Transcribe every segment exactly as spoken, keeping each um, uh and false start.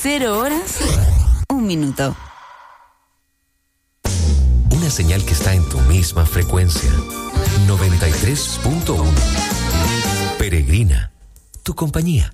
Cero horas, un minuto. Una señal que está en tu misma frecuencia. noventa y tres punto uno. Peregrina, tu compañía.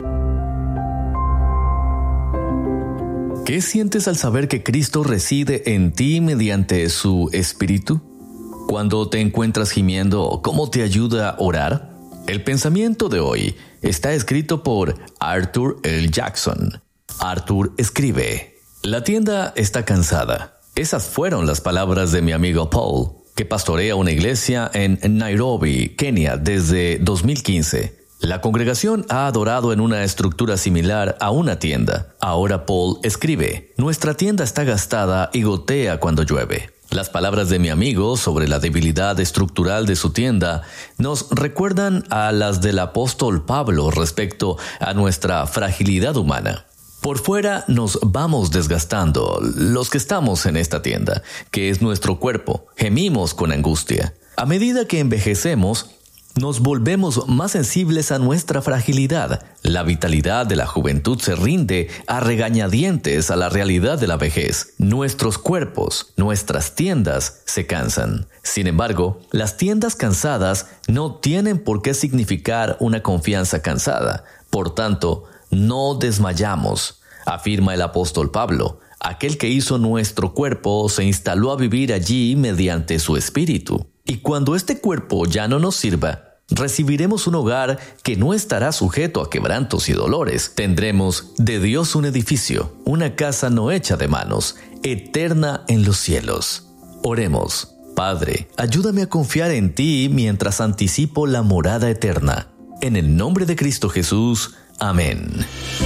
¿Qué sientes al saber que Cristo reside en ti mediante su Espíritu? Cuando te encuentras gimiendo, ¿cómo te ayuda a orar? El pensamiento de hoy está escrito por Arthur L. Jackson. Arthur escribe: la tienda está cansada. Esas fueron las palabras de mi amigo Paul, que pastorea una iglesia en Nairobi, Kenia, desde dos mil quince. La congregación ha adorado en una estructura similar a una tienda. Ahora Paul escribe: nuestra tienda está gastada y gotea cuando llueve. Las palabras de mi amigo sobre la debilidad estructural de su tienda nos recuerdan a las del apóstol Pablo respecto a nuestra fragilidad humana. Por fuera nos vamos desgastando, los que estamos en esta tienda, que es nuestro cuerpo, gemimos con angustia. A medida que envejecemos, nos volvemos más sensibles a nuestra fragilidad. La vitalidad de la juventud se rinde a regañadientes a la realidad de la vejez. Nuestros cuerpos, nuestras tiendas se cansan. Sin embargo, las tiendas cansadas no tienen por qué significar una confianza cansada. Por tanto, no desmayamos, afirma el apóstol Pablo. Aquel que hizo nuestro cuerpo se instaló a vivir allí mediante su espíritu. Y cuando este cuerpo ya no nos sirva, recibiremos un hogar que no estará sujeto a quebrantos y dolores. Tendremos de Dios un edificio, una casa no hecha de manos, eterna en los cielos. Oremos. Padre, ayúdame a confiar en ti mientras anticipo la morada eterna. En el nombre de Cristo Jesús. Amén.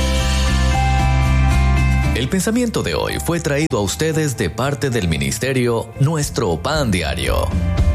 El pensamiento de hoy fue traído a ustedes de parte del ministerio Nuestro Pan Diario.